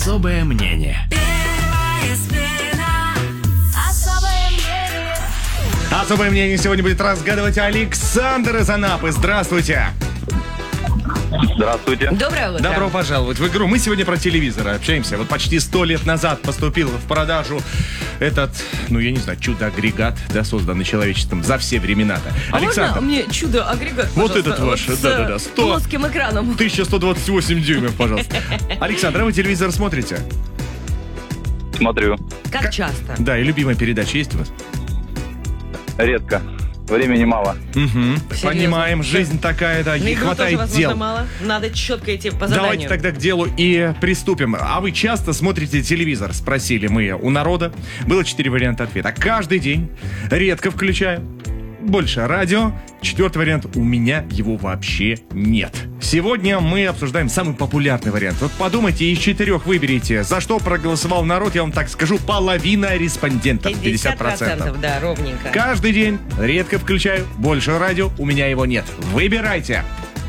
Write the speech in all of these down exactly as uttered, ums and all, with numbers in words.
Особое мнение. Особое мнение сегодня будет разгадывать Александр из Анапы. Здравствуйте. Здравствуйте. Доброе утро. Добро пожаловать в игру. Мы сегодня про телевизор общаемся. Вот почти сто лет назад поступил в продажу этот, ну я не знаю, чудо-агрегат, да, созданный человечеством за все времена-то. А Александр, можно мне чудо-агрегат, вот пожалуйста? этот ваш, с да-да-да, сто плоским экраном. тысяча сто двадцать восемь дюймов, пожалуйста. Александр, а вы телевизор смотрите? Смотрю. Как часто? Да, и любимая передача есть у вас? Редко. Времени мало. Угу. Понимаем, жизнь такая, да, На не игру хватает тоже, дел. возможно, мало. Надо четко идти по заданию. Давайте тогда к делу и приступим. А вы часто смотрите телевизор? Спросили мы у народа. Было четыре варианта ответа. Каждый день. Редко включаю. Больше радио. Четвертый вариант. У меня его вообще нет. Сегодня мы обсуждаем самый популярный вариант. Вот подумайте, из четырех выберите, за что проголосовал народ. Я вам так скажу, половина респондентов. пятьдесят процентов. Да, ровненько. Каждый день. Редко включаю. Больше радио. У меня его нет. Выбирайте.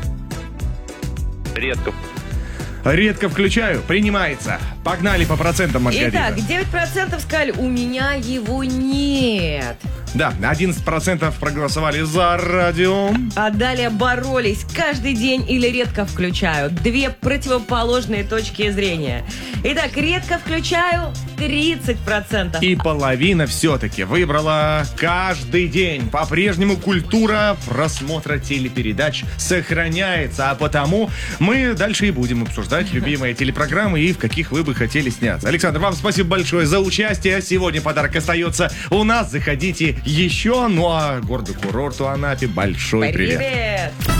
Редко. Редко включаю. Принимается. Погнали по процентам, Маргарита. Итак, девять процентов сказали, у меня его нет. Да, одиннадцать процентов проголосовали за радио. А далее боролись каждый день или редко включаю. Две противоположные точки зрения. Итак, редко включаю тридцать процентов. И половина все-таки выбрала каждый день. По-прежнему культура просмотра телепередач сохраняется, а потому мы дальше и будем обсуждать любимые телепрограммы и в каких вы бы хотели сняться. Александр, вам спасибо большое за участие. Сегодня подарок остается у нас. Заходите еще. Ну а городу-курорту Анапе большой привет. Привет!